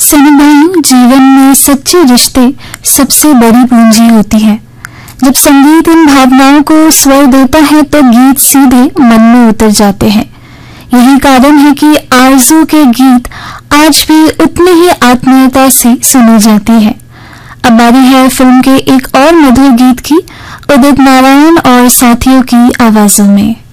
सभी भाइयों, जीवन में सच्चे रिश्ते सबसे बड़ी पूंजी होती है। जब संगीत इन भावनाओं को स्वर देता है तो गीत सीधे मन में उतर जाते हैं। यही कारण है कि आरज़ू के गीत आज भी उतनी ही आत्मीयता से सुनी जाती है। अब बारी है फिल्म के एक और मधुर गीत की, उदित नारायण और साथियों की आवाजों में।